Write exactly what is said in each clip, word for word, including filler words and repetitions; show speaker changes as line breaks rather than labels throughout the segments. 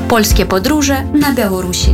Polskie podróże na Białorusi.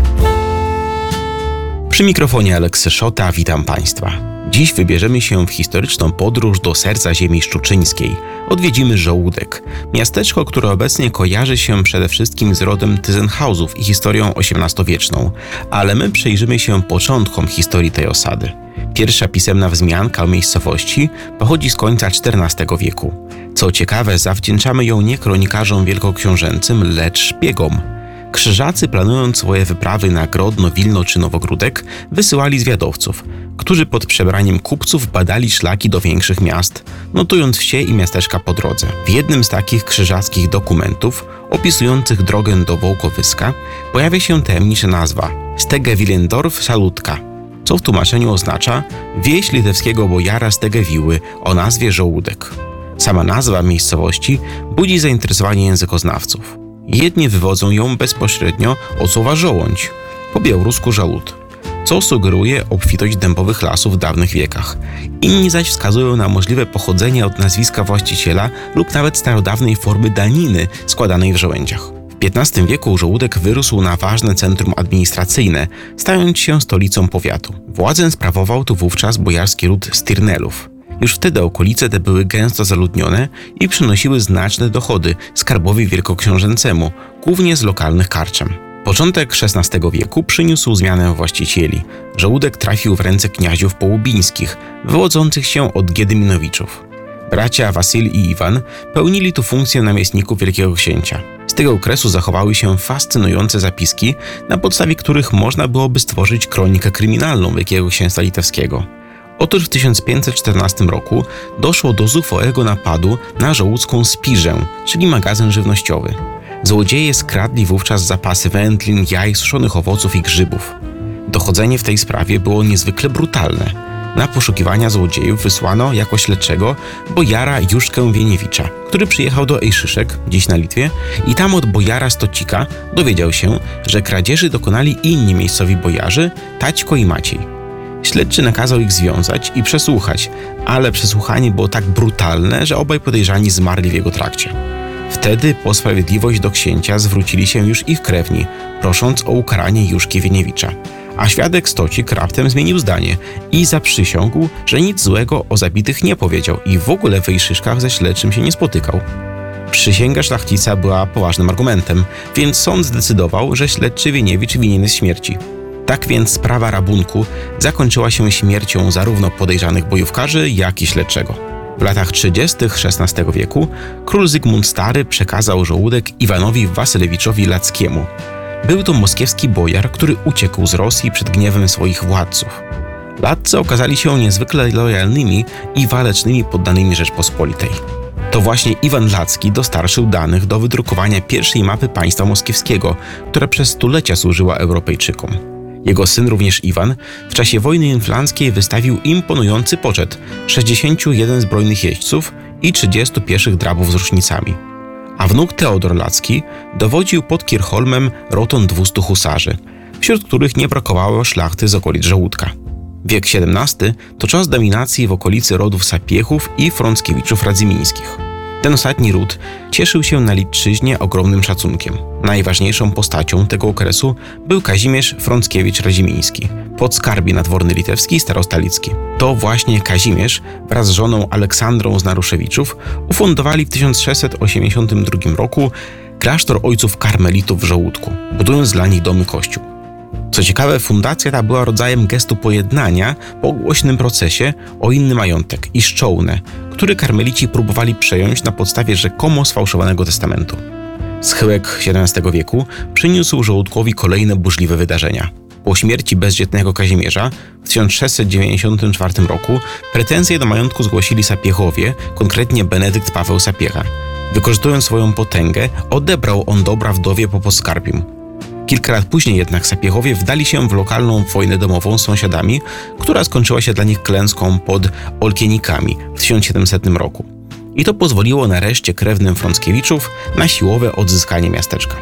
Przy mikrofonie Aleksy Szota, witam Państwa. Dziś wybierzemy się w historyczną podróż do serca ziemi szczuczyńskiej. Odwiedzimy Żołódek, miasteczko, które obecnie kojarzy się przede wszystkim z rodem Tyzenhausów i historią osiemnastowieczną, ale my przyjrzymy się początkom historii tej osady. Pierwsza pisemna wzmianka o miejscowości pochodzi z końca czternastego wieku. Co ciekawe, zawdzięczamy ją nie kronikarzom wielkoksiążęcym, lecz szpiegom. Krzyżacy, planując swoje wyprawy na Grodno, Wilno czy Nowogródek, wysyłali zwiadowców, którzy pod przebraniem kupców badali szlaki do większych miast, notując wsie i miasteczka po drodze. W jednym z takich krzyżackich dokumentów, opisujących drogę do Wołkowyska, pojawia się tajemnicza nazwa Stegewilendorf Salutka, co w tłumaczeniu oznacza wieś litewskiego bojara Stegewiły o nazwie Żołódek. Sama nazwa miejscowości budzi zainteresowanie językoznawców. Jedni wywodzą ją bezpośrednio od słowa żołądź, po białorusku żalut, co sugeruje obfitość dębowych lasów w dawnych wiekach. Inni zaś wskazują na możliwe pochodzenie od nazwiska właściciela lub nawet starodawnej formy daniny składanej w żołędziach. W piętnastym wieku Żołódek wyrósł na ważne centrum administracyjne, stając się stolicą powiatu. Władzę sprawował tu wówczas bojarski ród Stirnelów. Już wtedy okolice te były gęsto zaludnione i przynosiły znaczne dochody skarbowi wielkoksiążęcemu, głównie z lokalnych karczem. Początek szesnastego wieku przyniósł zmianę właścicieli. Żołódek trafił w ręce kniaziów połubińskich, wywodzących się od Giedyminowiczów. Bracia Wasyl i Iwan pełnili tu funkcję namiestników wielkiego księcia. Z tego okresu zachowały się fascynujące zapiski, na podstawie których można byłoby stworzyć kronikę kryminalną Wielkiego Księstwa Litewskiego. Otóż w tysiąc pięćset czternastym roku doszło do zuchwałego napadu na żołódzką spiżę, czyli magazyn żywnościowy. Złodzieje skradli wówczas zapasy wędlin, jaj, suszonych owoców i grzybów. Dochodzenie w tej sprawie było niezwykle brutalne. Na poszukiwania złodziejów wysłano jako śledczego bojara Juszkę Wieniewicza, który przyjechał do Ejszyszek, dziś na Litwie, i tam od bojara Stocika dowiedział się, że kradzieży dokonali inni miejscowi bojarzy, Taćko i Maciej. Śledczy nakazał ich związać i przesłuchać, ale przesłuchanie było tak brutalne, że obaj podejrzani zmarli w jego trakcie. Wtedy po sprawiedliwość do księcia zwrócili się już ich krewni, prosząc o ukaranie Juszki Wieniewicza. A świadek Stocik raptem zmienił zdanie i zaprzysiągł, że nic złego o zabitych nie powiedział i w ogóle w Ejszyszkach ze śledczym się nie spotykał. Przysięga szlachcica była poważnym argumentem, więc sąd zdecydował, że śledczy Wieniewicz winien jest śmierci. Tak więc sprawa rabunku zakończyła się śmiercią zarówno podejrzanych bojówkarzy, jak i śledczego. W latach trzydziestych szesnastego wieku król Zygmunt Stary przekazał Żołódek Iwanowi Wasylewiczowi Lackiemu. Był to moskiewski bojar, który uciekł z Rosji przed gniewem swoich władców. Latcy okazali się niezwykle lojalnymi i walecznymi poddanymi Rzeczpospolitej. To właśnie Iwan Lacki dostarczył danych do wydrukowania pierwszej mapy państwa moskiewskiego, która przez stulecia służyła Europejczykom. Jego syn, również Iwan, w czasie wojny inflanckiej wystawił imponujący poczet sześćdziesięciu jeden zbrojnych jeźdźców i trzydziestu pieszych drabów z rusznicami. A wnuk Teodor Lacki dowodził pod Kirchholmem rotą dwustu husarzy, wśród których nie brakowało szlachty z okolic Żołódka. Wiek siedemnasty to czas dominacji w okolicy rodów Sapiechów i Frąckiewiczów-Radzymińskich. Ten ostatni ród cieszył się na Litczyźnie ogromnym szacunkiem. Najważniejszą postacią tego okresu był Kazimierz Frąckiewicz-Radzimiński, podskarbie nadworny litewski i starosta licki. To właśnie Kazimierz wraz z żoną Aleksandrą z Naruszewiczów ufundowali w tysiąc sześćset osiemdziesiątym drugim roku klasztor ojców karmelitów w Żołódku, budując dla nich domy kościół. Co ciekawe, fundacja ta była rodzajem gestu pojednania po głośnym procesie o inny majątek i szczołnę, który karmelici próbowali przejąć na podstawie rzekomo sfałszowanego testamentu. Schyłek siedemnastego wieku przyniósł Żołódkowi kolejne burzliwe wydarzenia. Po śmierci bezdzietnego Kazimierza w tysiąc sześćset dziewięćdziesiątym czwartym roku pretensje do majątku zgłosili Sapiechowie, konkretnie Benedykt Paweł Sapiecha. Wykorzystując swoją potęgę, odebrał on dobra wdowie po podskarbium. Kilka lat później jednak Sapiechowie wdali się w lokalną wojnę domową z sąsiadami, która skończyła się dla nich klęską pod Olkienikami w tysiąc siedemsetnym roku. I to pozwoliło nareszcie krewnym Frąckiewiczów na siłowe odzyskanie miasteczka.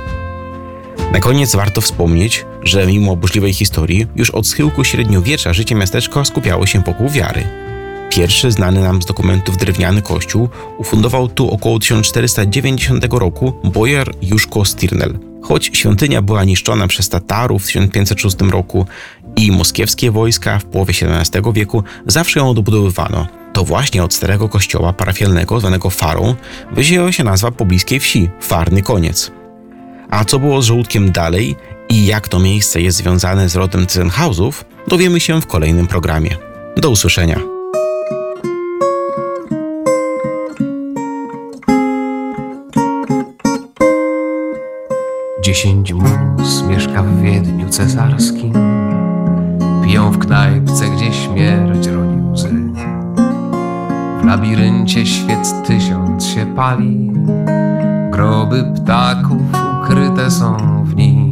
Na koniec warto wspomnieć, że mimo burzliwej historii, już od schyłku średniowiecza życie miasteczka skupiało się wokół wiary. Pierwszy znany nam z dokumentów drewniany kościół ufundował tu około tysiąc czterysta dziewięćdziesiątego roku bojar Juszko Stirnel. Choć świątynia była niszczona przez Tatarów w tysiąc pięćset szóstym roku i moskiewskie wojska w połowie siedemnastego wieku, zawsze ją odbudowywano. To właśnie od starego kościoła parafialnego zwanego Farą wzięła się nazwa pobliskiej wsi – Farny Koniec. A co było z żołódkiem dalej i jak to miejsce jest związane z rodem Tyzenhausów, dowiemy się w kolejnym programie. Do usłyszenia.
Dziesięć mus mieszka w Wiedniu cesarskim, piją w knajpce, gdzie śmierć roni łzy. W labiryncie świec tysiąc się pali, groby ptaków ukryte są w nich.